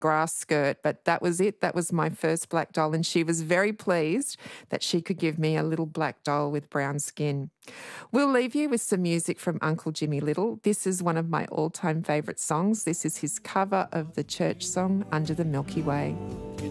grass skirt, but that was it. That was my first black doll, and she was very pleased that she could give me a little black doll with brown skin. We'll leave you with some music from Uncle Jimmy Little. This is one of my all-time favourite songs. This is his cover of the church song, Under the Milky Way.